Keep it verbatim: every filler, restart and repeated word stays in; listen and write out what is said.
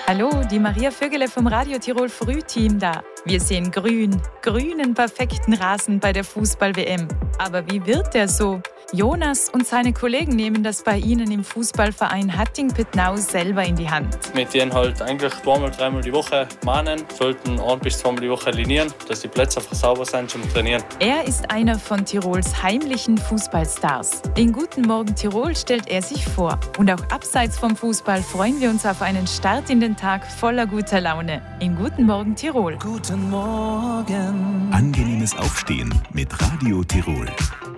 Hallo, die Maria Vögele vom Radio Tirol Frühteam da. Wir sehen grün, grünen perfekten Rasen bei der Fußball-W M. Aber wie wird der so? Jonas und seine Kollegen nehmen das bei ihnen im Fußballverein Hatting-Pittnau selber in die Hand. Wir gehen halt eigentlich zweimal, dreimal die Woche mahnen, sollten ein bis zweimal die Woche linieren, dass die Plätze einfach sauber sind zum Trainieren. Er ist einer von Tirols heimlichen Fußballstars. In Guten Morgen Tirol stellt er sich vor. Und auch abseits vom Fußball freuen wir uns auf einen Start in den Tag voller guter Laune. In Guten Morgen Tirol. Guten Morgen. Angenehmes Aufstehen mit Radio Tirol.